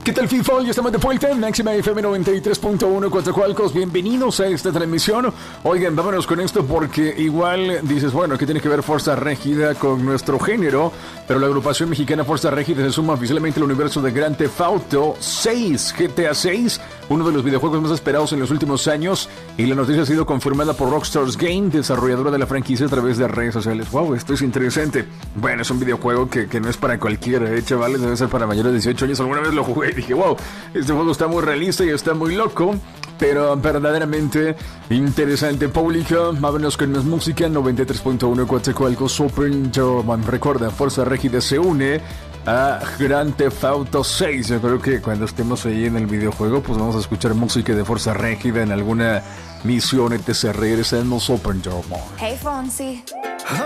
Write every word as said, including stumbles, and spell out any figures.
¿Qué tal, FIFA? Ya estamos de vuelta en Máxima F M noventa y tres punto uno Coatzacoalcos. Bienvenidos a esta transmisión. Oigan, vámonos con esto porque igual dices, bueno, ¿qué tiene que ver Fuerza Régida con nuestro género? Pero la agrupación mexicana Fuerza Régida se suma oficialmente al universo de Grand Theft Auto seis, G T A seis, uno de los videojuegos más esperados en los últimos años. Y la noticia ha sido confirmada por Rockstar's Game, desarrolladora de la franquicia, a través de redes sociales. Wow, esto es interesante. Bueno, es un videojuego que, que no es para cualquiera, ¿eh, chavales? Debe ser para mayores de dieciocho años. Alguna vez lo jugué y dije, wow, este juego está muy realista y está muy loco, pero verdaderamente interesante. Público, vámonos con más música. Noventa y tres punto uno Coatzacoalcos, Super German. Recuerda, Fuerza Régida se une a Grand Theft Auto seis. Yo creo que cuando estemos ahí en el videojuego, pues vamos a escuchar música de Fuerza Régida en alguna misión, etcétera. Regresamos, Super German. Hey, Fonzie.